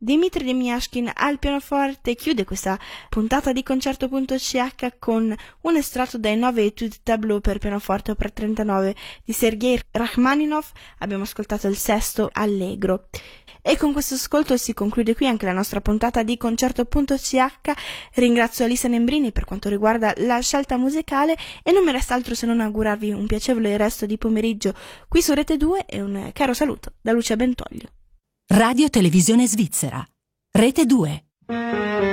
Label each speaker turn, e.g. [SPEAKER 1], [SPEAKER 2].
[SPEAKER 1] Dmitri Demiashkin al pianoforte chiude questa puntata di Concerto.ch con un estratto dai 9 Etude Tableau per pianoforte opera 39 di Sergei Rachmaninov. Abbiamo ascoltato il sesto Allegro. E con questo ascolto si conclude qui anche la nostra puntata di Concerto.ch. Ringrazio Alisa Nembrini per quanto riguarda la scelta musicale e non mi resta altro se non augurarvi un piacevole resto di pomeriggio qui su Rete 2 e un caro saluto da Lucia Bentoglio.
[SPEAKER 2] Radio Televisione Svizzera, Rete 2.